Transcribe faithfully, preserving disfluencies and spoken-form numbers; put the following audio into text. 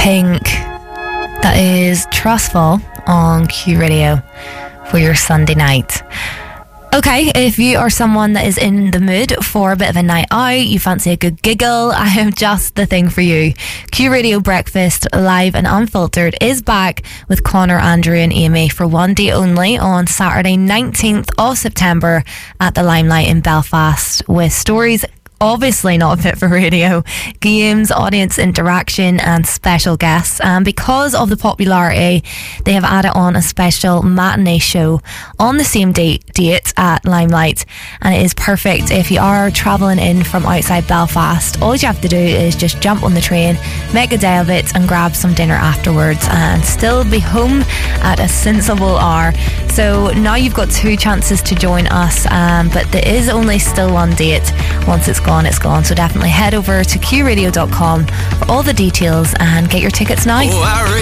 Pink. That is Trustful on Q Radio for your Sunday night. Okay, if you are someone that is in the mood for a bit of a night out, you fancy a good giggle, I am just the thing for you. Q Radio Breakfast, live and unfiltered, is back with Connor, Andrew and Amy for one day only on Saturday nineteenth of September at the Limelight in Belfast, with stories obviously not fit for radio, games, audience interaction and special guests. And because of the popularity, they have added on a special matinee show on the same date, date at Limelight, and it is perfect if you are travelling in from outside Belfast. All you have to do is just jump on the train, make a day of it and grab some dinner afterwards and still be home at a sensible hour. So now you've got two chances to join us, um, but there is only still one date. Once it's gone, it's gone. So definitely head over to q radio dot com for all the details and get your tickets now. Oh,